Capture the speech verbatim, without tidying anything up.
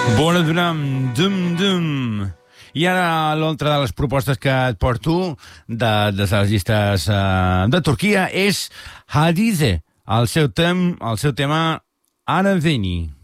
Bona Drum, Dum Dum. I ara l'altra de les propostes que et porto de, de les llistes uh, de Turquia és Hadize, el seu, tem, el seu tema Araveni.